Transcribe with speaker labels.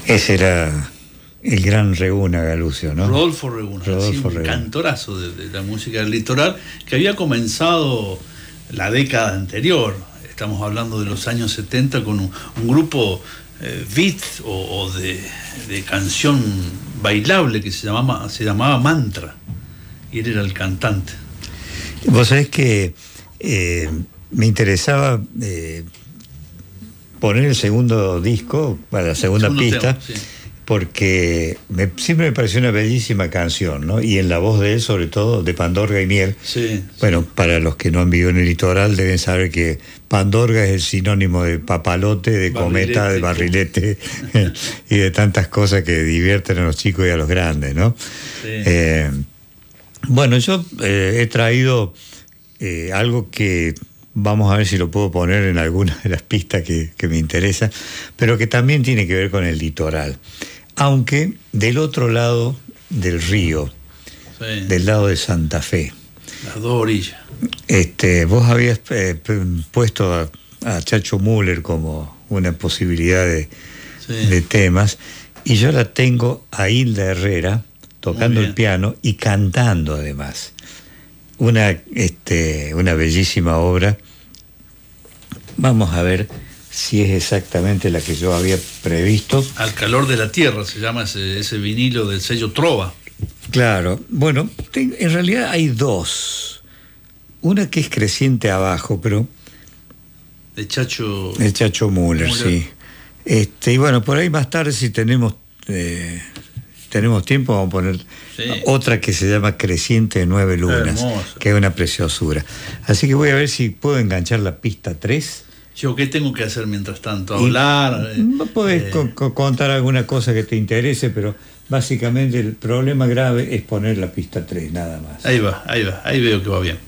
Speaker 1: Ese era el gran Reguna Galucio, ¿no?
Speaker 2: Rodolfo Reguna,
Speaker 1: Rodolfo
Speaker 2: un
Speaker 1: Reguna.
Speaker 2: cantorazo de la música del litoral, que había comenzado la década anterior. Estamos hablando de los años 70 con un grupo beat o de canción bailable que se llamaba Mantra, y él era el cantante.
Speaker 1: Vos sabés que me interesaba poner el segundo disco para la segunda pista,
Speaker 2: tema, sí.
Speaker 1: Porque siempre me pareció una bellísima canción, ¿no? Y en la voz de él, sobre todo, de Pandorga y Miel.
Speaker 2: Sí,
Speaker 1: bueno, para los que no han vivido en el litoral deben saber que Pandorga es el sinónimo de papalote, de cometa, de barrilete y de tantas cosas que divierten a los chicos y a los grandes, ¿no? Sí. Bueno, yo he traído algo que vamos a ver si lo puedo poner en alguna de las pistas que me interesa, pero que también tiene que ver con el litoral. Aunque del otro lado del río, sí, del lado de Santa Fe.
Speaker 2: Las dos orillas.
Speaker 1: Vos habías puesto a Chacho Müller como una posibilidad de temas, y yo la tengo a Hilda Herrera tocando el piano y cantando además. Una bellísima obra. Vamos a ver si es exactamente la que yo había previsto.
Speaker 2: Al calor de la tierra se llama ese vinilo del sello Trova.
Speaker 1: Claro, bueno, en realidad hay dos. Una que es Creciente Abajo, pero
Speaker 2: de Chacho
Speaker 1: Müller, sí. Y bueno, por ahí más tarde, si tenemos tiempo, vamos a poner otra que se llama Creciente de 9 lunas, que es una preciosura. Así que voy a ver si puedo enganchar la pista 3.
Speaker 2: Yo, ¿qué tengo que hacer mientras tanto? ¿Hablar?
Speaker 1: Podés contar alguna cosa que te interese, pero básicamente el problema grave es poner la pista 3, nada más.
Speaker 2: Ahí va, ahí veo que va bien.